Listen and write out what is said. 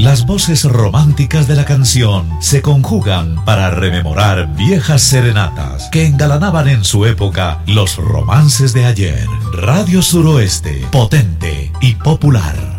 las voces románticas de la canción se conjugan para rememorar viejas serenatas que engalanaban en su época los romances de ayer. Radio Suroeste, potente y popular.